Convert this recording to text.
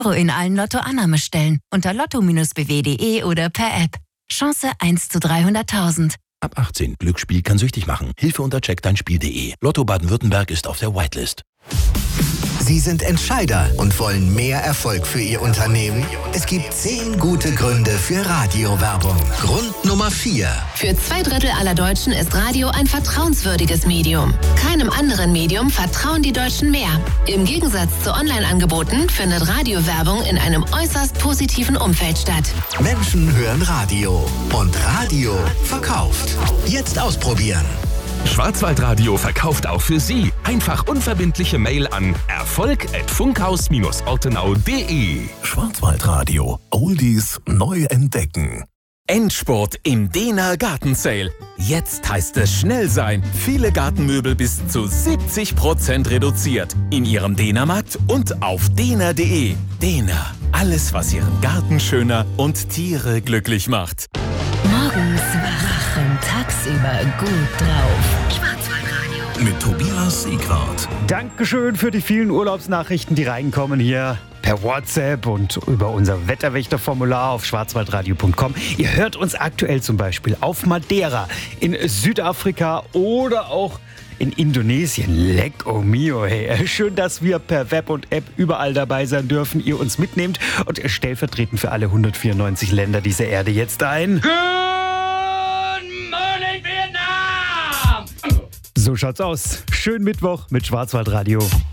Euro in allen Lotto-Annahmestellen unter lotto-bw.de oder per App. Chance 1 zu 300.000. Ab 18. Glücksspiel kann süchtig machen. Hilfe unter checkdeinspiel.de. Lotto Baden-Württemberg ist auf der Whitelist. Sie sind Entscheider und wollen mehr Erfolg für Ihr Unternehmen? Es gibt 10 gute Gründe für Radiowerbung. Grund Nummer 4. Für 2/3 aller Deutschen ist Radio ein vertrauenswürdiges Medium. Keinem anderen Medium vertrauen die Deutschen mehr. Im Gegensatz zu Online-Angeboten findet Radiowerbung in einem äußerst positiven Umfeld statt. Menschen hören Radio und Radio verkauft. Jetzt ausprobieren. Schwarzwaldradio verkauft auch für Sie. Einfach unverbindliche Mail an erfolg@funkhaus-ortenau.de. Schwarzwaldradio. Oldies neu entdecken. Endspurt im Dehner Gartensale. Jetzt heißt es schnell sein. Viele Gartenmöbel bis zu 70% reduziert. In Ihrem Dehnermarkt und auf dehner.de. Dehner. Alles, was Ihren Garten schöner und Tiere glücklich macht. Morgens wach und tagsüber gut drauf. Schwarzwaldradio. Mit Tobias Sieghardt. Dankeschön für die vielen Urlaubsnachrichten, die reinkommen hier per WhatsApp und über unser Wetterwächterformular auf schwarzwaldradio.com. Ihr hört uns aktuell zum Beispiel auf Madeira, in Südafrika oder auch in Indonesien. Lecco mio, hey. Schön, dass wir per Web und App überall dabei sein dürfen, ihr uns mitnehmt und stellvertretend für alle 194 Länder dieser Erde jetzt ein... Good morning, Vietnam! So schaut's aus. Schönen Mittwoch mit Schwarzwaldradio.